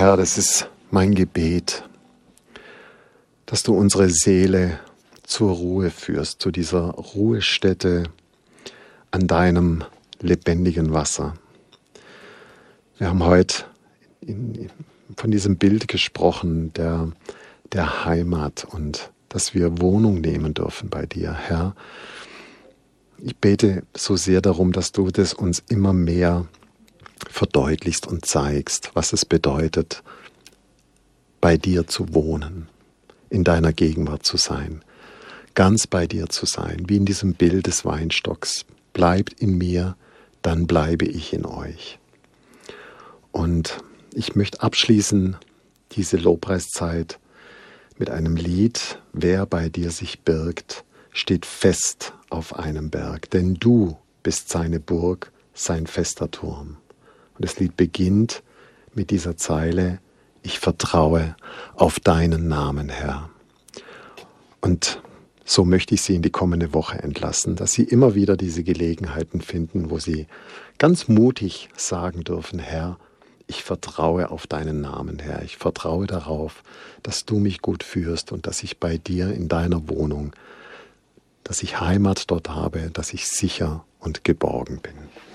Herr, das ist mein Gebet, dass du unsere Seele zur Ruhe führst, zu dieser Ruhestätte an deinem lebendigen Wasser. Wir haben heute von diesem Bild gesprochen, der Heimat und dass wir Wohnung nehmen dürfen bei dir, Herr. Ich bete so sehr darum, dass du das uns immer mehr verdeutlichst und zeigst, was es bedeutet, bei dir zu wohnen, in deiner Gegenwart zu sein, ganz bei dir zu sein, wie in diesem Bild des Weinstocks. Bleibt in mir, dann bleibe ich in euch. Und ich möchte abschließen diese Lobpreiszeit mit einem Lied: Wer bei dir sich birgt, steht fest auf einem Berg, denn du bist seine Burg, sein fester Turm. Und das Lied beginnt mit dieser Zeile: Ich vertraue auf deinen Namen, Herr. Und so möchte ich Sie in die kommende Woche entlassen, dass Sie immer wieder diese Gelegenheiten finden, wo Sie ganz mutig sagen dürfen: Herr, ich vertraue auf deinen Namen, Herr. Ich vertraue darauf, dass du mich gut führst und dass ich bei dir in deiner Wohnung, dass ich Heimat dort habe, dass ich sicher und geborgen bin.